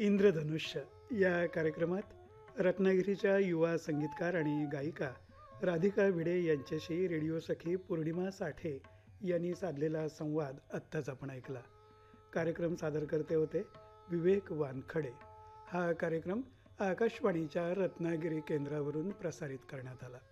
इंद्रधनुष्य या कार्यक्रमात रत्नागिरीच्या युवा संगीतकार आणि गायिका राधिका भिडे यांच्याशी रेडिओ सखी पौर्णिमा साठे यांनी साधलेला संवाद आत्ताच आपण ऐकला. कार्यक्रम सादर करते होते विवेक वानखडे. हा कार्यक्रम आकाशवाणीच्या रत्नागिरी केंद्रावरून प्रसारित करण्यात आला.